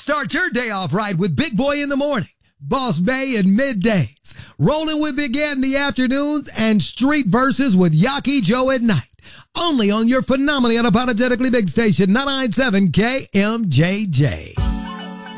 Start your day off right with Big Boy in the morning, Boss Bay in middays, Rolling with Big Ed in the afternoons, and Street Verses with Yaki Joe at night. Only on your phenomenally unapologetically big station, 997 KMJJ.